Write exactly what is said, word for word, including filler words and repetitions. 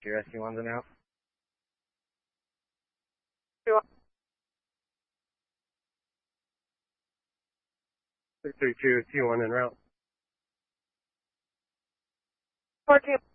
Your S C one's in route. six three two, T one en route. fourteen.